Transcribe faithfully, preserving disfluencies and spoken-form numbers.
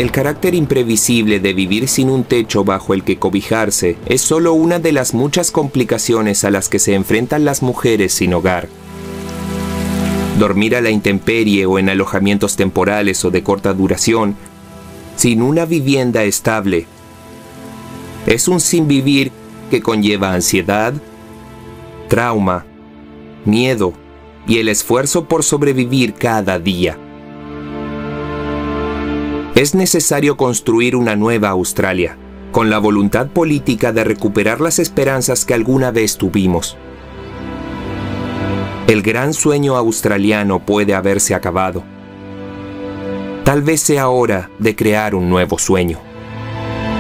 El carácter imprevisible de vivir sin un techo bajo el que cobijarse es solo una de las muchas complicaciones a las que se enfrentan las mujeres sin hogar. Dormir a la intemperie o en alojamientos temporales o de corta duración, sin una vivienda estable, es un sinvivir que conlleva ansiedad, trauma, miedo y el esfuerzo por sobrevivir cada día. Es necesario construir una nueva Australia, con la voluntad política de recuperar las esperanzas que alguna vez tuvimos. El gran sueño australiano puede haberse acabado. Tal vez sea hora de crear un nuevo sueño.